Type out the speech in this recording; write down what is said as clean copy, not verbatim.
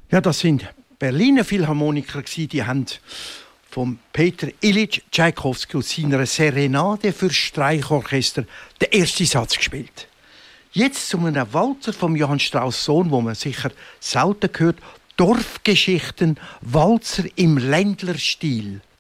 Ja, das sind Berliner Philharmoniker, die haben von Peter Ilyich Tschaikowski aus seiner Serenade für Streichorchester den ersten Satz gespielt. Jetzt zu einem Walzer von Johann Strauss Sohn, wo man sicher selten hört, Dorfgeschichten, Walzer im Ländlerstil.